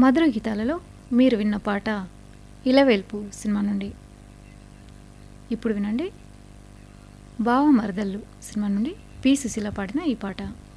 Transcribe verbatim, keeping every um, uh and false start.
మధుర గీతాలలో మీరు విన్న పాట ఇలవేల్పు సినిమా నుండి. ఇప్పుడు వినండి బావ మరదళ్ళు సినిమా నుండి పి సుశీల పాడిన ఈ పాట.